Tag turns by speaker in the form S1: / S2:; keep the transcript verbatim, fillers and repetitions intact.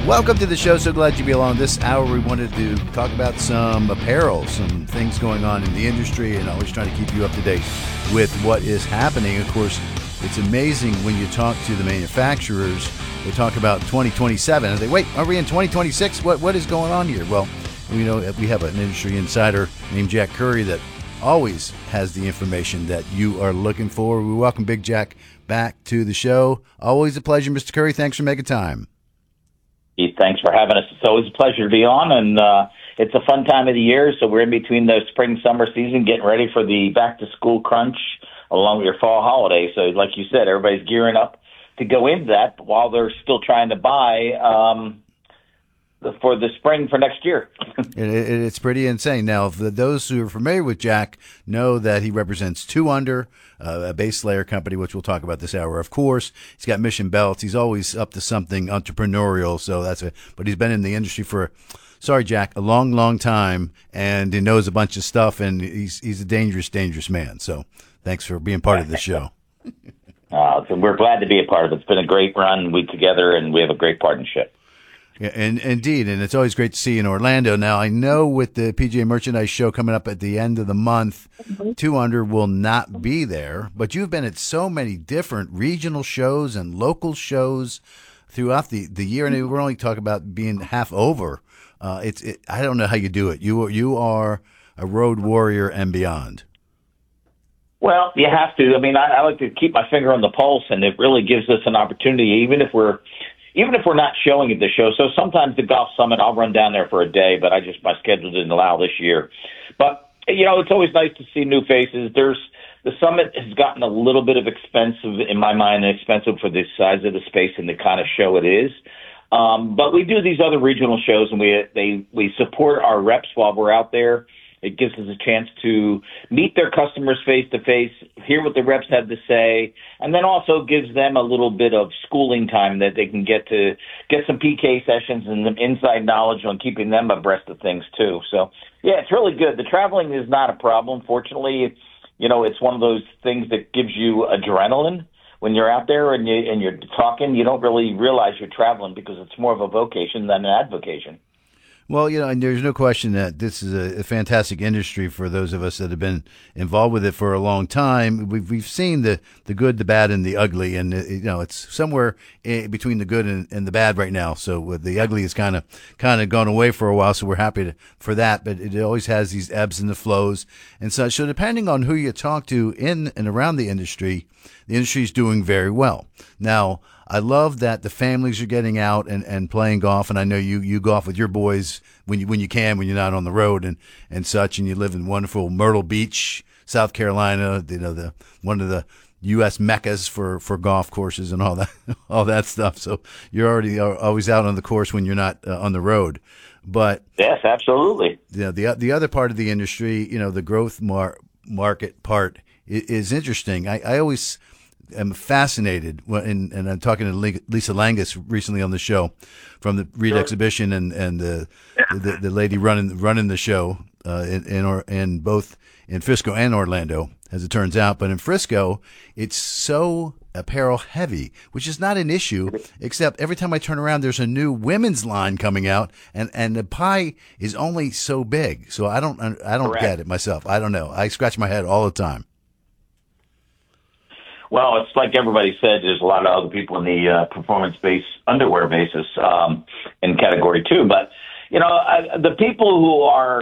S1: Welcome to the show. So glad you be along. This hour we wanted to talk about some apparel, some things going on in the industry, and always trying to keep you up to date with what is happening. Of course, it's amazing when you talk to the manufacturers. They talk about twenty twenty-seven, and they wait, are we in twenty twenty-six? What What is going on here? Well, we know we have an industry insider named Jack Curry that always has the information that you are looking for. We welcome Big Jack back to the show. Always a pleasure, Mister Curry. Thanks for making time.
S2: Thanks for having us. It's always a pleasure to be on, and uh, it's a fun time of the year, so we're in between the spring-summer season, getting ready for the back-to-school crunch along with your fall holiday. So like you said, everybody's gearing up to go into that while they're still trying to buy um, for the spring for next year.
S1: it, it, it's pretty insane. Now, for those who are familiar with Jack know that he represents Two Under, uh, a base layer company, which we'll talk about this hour. Of course, he's got Mission Belts. He's always up to something entrepreneurial. So that's it. But he's been in the industry for, sorry, Jack, a long, long time, and he knows a bunch of stuff. And he's he's a dangerous, dangerous man. So thanks for being part of the show.
S2: uh, so we're glad to be a part of it. It's been a great run. We together, and we have a great partnership.
S1: Yeah, and indeed, and it's always great to see you in Orlando. Now, I know with the P G A Merchandise Show coming up at the end of the month, mm-hmm. Two Under will not be there, but you've been at so many different regional shows and local shows throughout the, the year, and we're only talking about being half over. Uh, it's it, I don't know how you do it. You you are a road warrior and beyond.
S2: Well, you have to. I mean, I, I like to keep my finger on the pulse, and it really gives us an opportunity, even if we're Even if we're not showing at the show. So sometimes the Golf Summit, I'll run down there for a day, but I just, my schedule didn't allow this year. But, you know, it's always nice to see new faces. There's, the Summit has gotten a little bit of expensive, in my mind, expensive for the size of the space and the kind of show it is. Um, but we do these other regional shows, and we, they, we support our reps while we're out there. It gives us a chance to meet their customers face-to-face, hear what the reps have to say, and then also gives them a little bit of schooling time that they can get to get some P K sessions and some inside knowledge on keeping them abreast of things, too. So, yeah, it's really good. The traveling is not a problem. Fortunately, you know, it's one of those things that gives you adrenaline. When you're out there and, you, and you're talking, you don't really realize you're traveling because it's more of a vocation than an avocation.
S1: Well, you know, and there's no question that this is a, a fantastic industry for those of us that have been involved with it for a long time. We've we've seen the, the good, the bad, and the ugly, and it, you know, it's somewhere in between the good and, and the bad right now. So the ugly has kind of kind of gone away for a while, so we're happy to, for that. But it always has these ebbs and the flows and such. So depending on who you talk to in and around the industry, the industry is doing very well now. I love that the families are getting out and, and playing golf, and I know you, you golf with your boys when you when you can, when you're not on the road and, and such, and you live in wonderful Myrtle Beach, South Carolina, you know, the one of the U S meccas for, for golf courses and all that all that stuff. So you're already always out on the course when you're not uh, on the road. But
S2: yes, absolutely.
S1: You know, the the other part of the industry, you know, the growth mar- market part is, is interesting. I, I always I'm fascinated, and, and I'm talking to Lisa Langus recently on the show from the Reed sure. exhibition, and and the, the the lady running running the show uh, in in, or, in both in Frisco and Orlando, as it turns out. But in Frisco, it's so apparel heavy, which is not an issue, except every time I turn around, there's a new women's line coming out, and, and the pie is only so big. So I don't I don't Correct. get it myself. I don't know. I scratch my head all the time.
S2: Well, it's like everybody said, there's a lot of other people in the uh, performance-based underwear basis um, in category two. But, you know, I, the people who are